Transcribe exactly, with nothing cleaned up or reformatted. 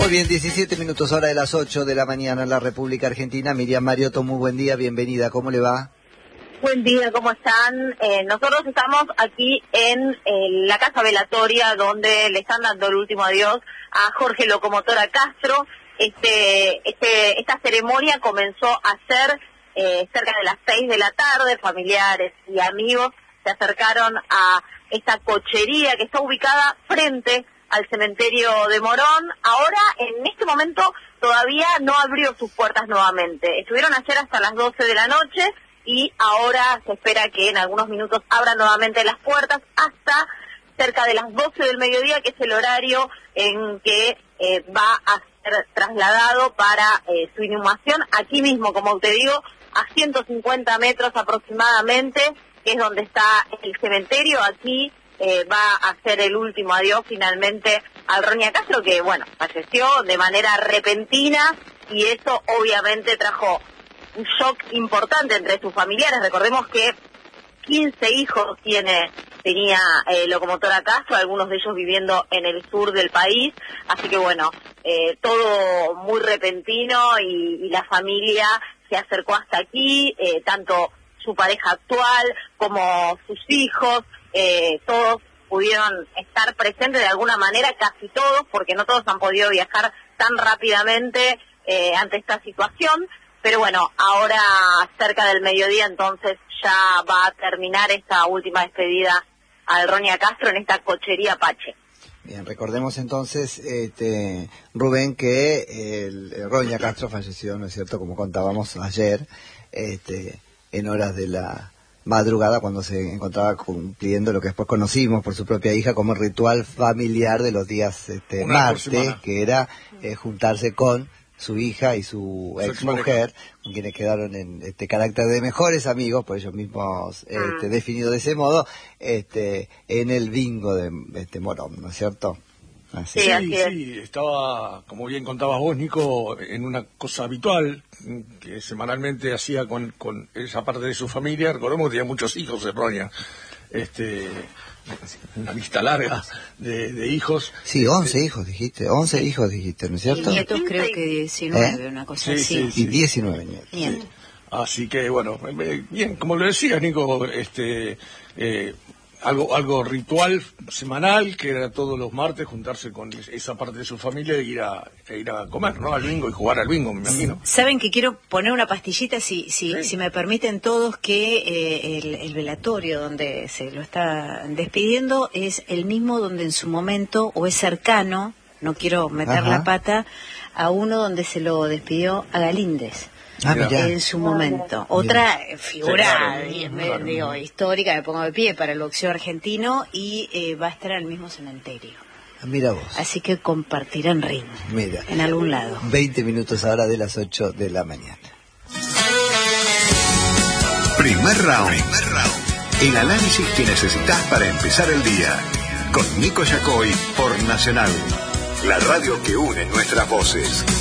Muy bien, diecisiete minutos, hora de las ocho de la mañana en la República Argentina. Miriam Mariotto, muy buen día, bienvenida, ¿cómo le va? Buen día, ¿cómo están? Eh, nosotros estamos aquí en eh, la casa velatoria donde le están dando el último adiós a Jorge Locomotora Castro. Este, este, esta ceremonia comenzó a ser eh, cerca de las seis de la tarde. Familiares y amigos se acercaron a esta cochería que está ubicada frente al cementerio de Morón. Ahora, en este momento, todavía no abrió sus puertas nuevamente. Estuvieron ayer hasta las doce de la noche y ahora se espera que en algunos minutos abran nuevamente las puertas hasta cerca de las doce del mediodía, que es el horario en que eh, va a ser trasladado para eh, su inhumación aquí mismo, como te digo, a ciento cincuenta metros aproximadamente, que es donde está el cementerio. Aquí eh, va a ser el último adiós finalmente al Roña Castro, que bueno, falleció de manera repentina, y eso obviamente trajo un shock importante entre sus familiares. Recordemos que quince hijos tiene tenía eh, Locomotora Castro, algunos de ellos viviendo en el sur del país, así que bueno, eh, todo muy repentino, y, y la familia se acercó hasta aquí, eh, tanto su pareja actual como sus hijos, eh, todos pudieron estar presentes de alguna manera, casi todos, porque no todos han podido viajar tan rápidamente eh, ante esta situación. Pero bueno, ahora cerca del mediodía entonces ya va a terminar esta última despedida al Roña Castro en esta cochería Pache. Bien, recordemos entonces, este, Rubén, que el, el Roña Castro falleció, ¿no es cierto?, como contábamos ayer, este, en horas de la madrugada, cuando se encontraba cumpliendo lo que después conocimos por su propia hija como el ritual familiar de los días este, martes, que era eh, juntarse con su hija y su ex mujer, con quienes quedaron en este carácter de mejores amigos, por ellos mismos este, ah. definido de ese modo, este, en el bingo de este Morón, ¿no es cierto? Así. Sí, sí, sí, estaba, como bien contabas vos, Nico, en una cosa habitual que semanalmente hacía con, con esa parte de su familia. Recordemos que tenía muchos hijos de Roña, este, una lista larga de, de hijos. Sí, once este, hijos dijiste, once hijos dijiste, ¿no es cierto? Y nietos creo que diecinueve, ¿Eh? Una cosa sí, así. Sí, sí. Y diecinueve nietos. Sí. Así que, bueno, bien, como lo decías, Nico, este... Eh, Algo algo ritual semanal, que era todos los martes juntarse con esa parte de su familia e ir a, e ir a comer, ¿no? Al bingo y jugar al bingo, me imagino. Saben que quiero poner una pastillita, si si, sí. si me permiten todos, que eh, el, el velatorio donde se lo está despidiendo es el mismo donde en su momento, o es cercano, no quiero meter Ajá. la pata, a uno donde se lo despidió a Galíndez. Ah, en su momento. Otra figura, sí, claro, claro. digo, histórica, me pongo de pie para el boxeo argentino, y eh, va a estar en el mismo cementerio. Mira vos. Así que compartirán ring. Mira. En algún lado. veinte minutos ahora de las ocho de la mañana. Primer round. Primer round. El análisis que necesitas para empezar el día. Con Nico Yacoy por Nacional. La radio que une nuestras voces.